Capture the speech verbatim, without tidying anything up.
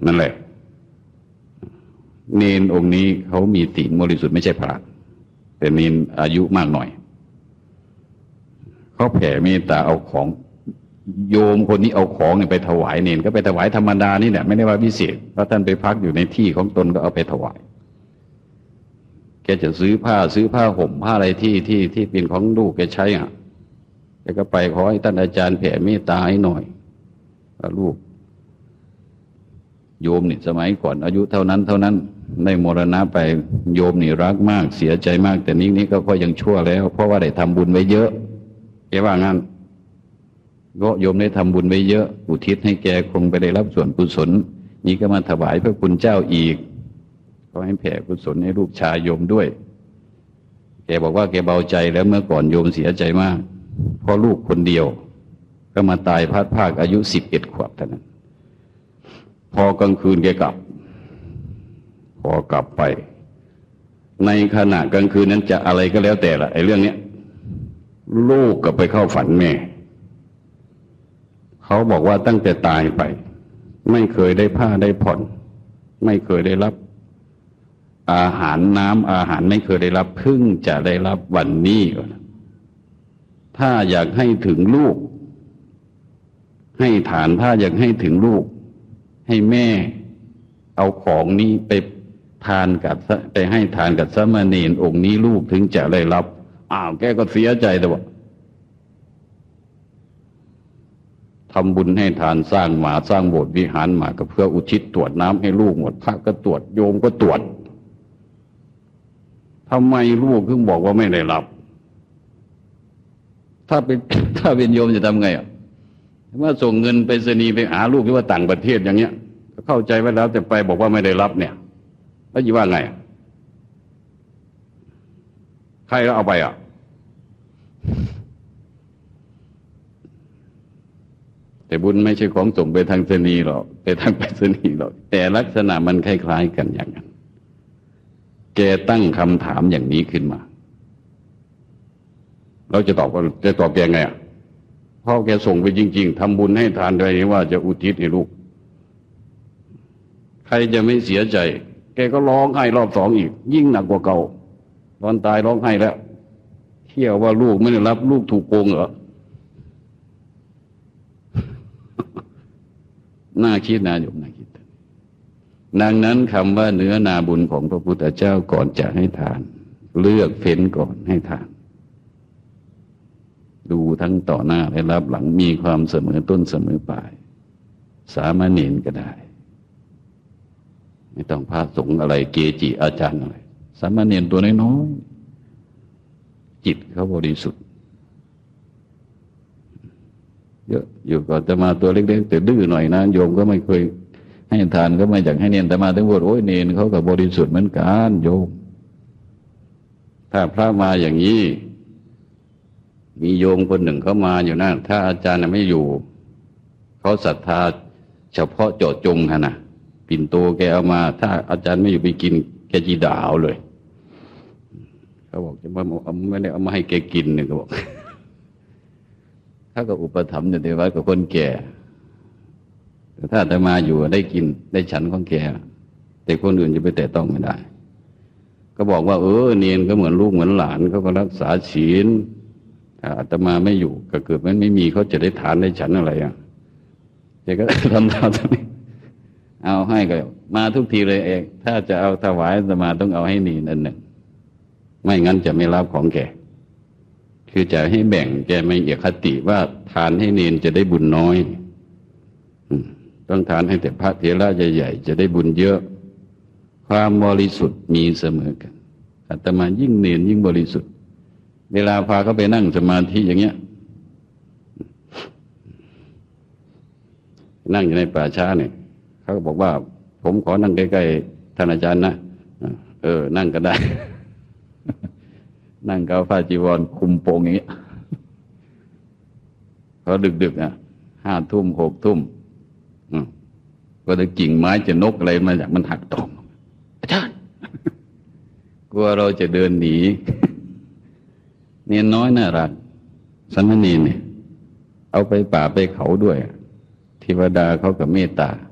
นั่นแหละเนนองค์นี้เขามีศีลบริสุทธิ์ไม่ใช่พระแต่เนนอายุมากหน่อยเขาแผ่เมตตาเอาของโยมคนนี้เอาของเนี่ยไปถวายเนนก็ไปถวายธรรมดานี่แหละไม่ได้ว่าพิเศษเพราะท่านไปพักอยู่ในที่ของตนก็เอาไปถวายแกจะซื้อผ้าซื้อผ้าห่มผ้าอะไรที่ที่ที่เป็นของลูกแกใช้อ่ะแกก็ไปขอให้ท่านอาจารย์แผ่เมตตาให้หน่อยลูกโยมนี่สมัยก่อนอายุเท่านั้นเท่านั้นได้มรณะไปโยมนี่รักมากเสียใจมากแต่นี้นี้ก็ก็ยังชั่วแล้วเพราะว่าได้ทำบุญไว้เยอะแกว่างั้นก็โยมได้ทำบุญไว้เยอะอุทิศให้แกคงไปได้รับส่วนกุศลนี้ก็มาถวายเพื่อคุณเจ้าอีกก็ให้แผ่กุศลให้ลูกชายโยมด้วยแกบอกว่าแกเบาใจแล้วเมื่อก่อนโยมเสียใจมากเพราะลูกคนเดียวก็มาตายพลาดพลาดอายุสิบเอ็ดขวบเท่านั้นพอกลางคืนแกกลับพอกลับไปในขณะกลางคืนนั้นจะอะไรก็แล้วแต่ละไอ้เรื่องนี้ลูกก็ไปเข้าฝันแม่เขาบอกว่าตั้งแต่ตายไปไม่เคยได้ผ้าได้ผ่อนไม่เคยได้รับอาหารน้ำอาหารไม่เคยได้รับเพิ่งจะได้รับวันนี้ถ้าอยากให้ถึงลูกให้ฐานถ้าอยากให้ถึงลูกให้แม่เอาของนี้ไปทานกับไปให้ทานกับสามเณรองค์นี้ลูกถึงจะได้รับอ้าวแกก็เสียใจแต่ว่าทำบุญให้ทานสร้างหมาสร้างโบสถ์วิหารหมาก็เพื่ออุทิศตรวจน้ำให้ลูกหมดพระก็ตรวจโยมก็ตรวจทำไมลูกถึงบอกว่าไม่ได้รับถ้าเป็นถ้าเป็นโยมจะทำไงอ่ะว่าส่งเงินไปสนีย์ไปหาลูกที่ว่าต่างประเทศอย่างเงี้ยเข้าใจไว้แล้วแต่ไปบอกว่าไม่ได้รับเนี่ยแล้วจะว่าไงใครก็เอาไปอ่ะแต่บุญไม่ใช่ของส่งไปทางสนีย์หรอกไปทางไปรษณีย์หรอกแต่ลักษณะมันคล้ายๆกันอย่างนั้นแกตั้งคำถามอย่างนี้ขึ้นมาเราจะตอบว่าจะตอบแกไงอ่ะเพราะแกส่งไปจริงๆทำบุญให้ทานอะไรว่าจะอุทิศให้ลูกใครจะไม่เสียใจแกก็ร้องไห้รอบสองอีกยิ่งหนักกว่าเก่าตอนตายร้องไห้แล้วเที่ยวว่าลูกไม่ได้รับลูกถูกโกงเหรอน่าคิดนะโยมน่าคิดดังนั้นคำว่าเนื้อนาบุญของพระพุทธเจ้าก่อนจะให้ทานเลือกเฟ้นก่อนให้ทานดูทั้งต่อหน้าและรับหลังมีความเสมอต้นเสมอปลายสามเณรก็ได้ไม่ต้องพระสงฆ์อะไรเกจิอาจารย์อะไรสามเณรตัวน้อยๆจิตเขาบริสุทธิ์เยอะอยู่ก็จะมาตัวเล็กๆแต่ดื้อหน่อยนะโยมก็ไม่เคยให้ทานก็ไม่อยากให้เนรแต่มาถึงบอกโอ้ยเนรเขาก็บริสุทธิ์เหมือนกันโยมถ้าพระมาอย่างนี้มีโยมคนหนึ่งเขามาอยู่นะถ้าอาจารย์ไม่อยู่เขาศรัทธาเฉพาะเจาะจงนะปิ่นโตแกเอามาถ้าอาจารย์ไม่อยู่ไปกินแกจีด่าเอาเลยเขาบอกจะไม่ได้เอามาให้แกกินเนี่ยเขาบอกถ้าก็อุปถัมภ์อยู่ในวัดกับคนแก่ถ้าจะมาอยู่ได้กินได้ฉันของแกแต่คนอื่นจะไปแตะต้องไม่ได้ก็บอกว่าเออเนียนก็เหมือนลูกเหมือนหลานเขาก็รักษาศีลถ้าอาตมาไม่อยู่ก็เกิดมันไม่มีเขาจะได้ทานได้ฉันอะไรอ่ะแกก็ทำตามนี้เอาให้ก็มาทุกทีเลยเองถ้าจะเอาถวายอาตมาต้องเอาให้นีนั่นหนึ่งไม่งั้นจะไม่รับของแกคือจะให้แบ่งแกไม่เอกคติว่าทานให้เนนจะได้บุญน้อยต้องทานให้แต่พระเถระใหญ่ๆจะได้บุญเยอะความบริสุทธิ์มีเสมอกันอาตมายิ่งเนนยิ่งบริสุทธิ์เวลาพาเขาไปนั่งสมาธิอย่างเงี้ยนั่งอยู่ในป่าช้าเนี่ยเขาก็บอกว่าผมขอนั่งใกล้ๆท่านอาจารย์นะเออนั่งก็ได้ นั่งเกาผ้าจีวรคุมโปงอย่างเงี้ยพอดึกๆอ่ะห้าทุ่มหกทุ่มก็จะกิ่งไม้จะนกอะไรมาจากมันหักตกอาจารย์กลัวเราจะเดินหนีเนียนน้อยน่ารักสามเณรเนี่ยเอาไปป่าไปเขาด้วยเทวดาเขากับเมตตา